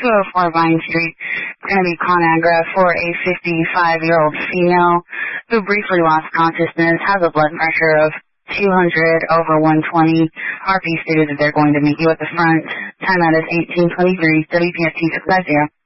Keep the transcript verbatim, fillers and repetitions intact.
two oh four Vine Street. It's going to be ConAgra for a fifty-five-year-old female who briefly lost consciousness, has a blood pressure of two hundred over one twenty. R P stated that they're going to meet you at the front. Time out is eighteen twenty-three, W P S T six five zero.